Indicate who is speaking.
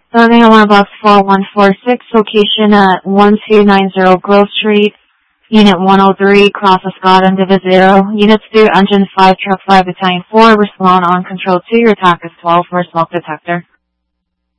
Speaker 1: Starting at box 4146, location at 1290 Grove Street, Unit 103, Cross Escada and Divisero. Units 2, Engine 5, Truck 5, Battalion 4, respond on Control 2, your attack is 12 for a smoke detector.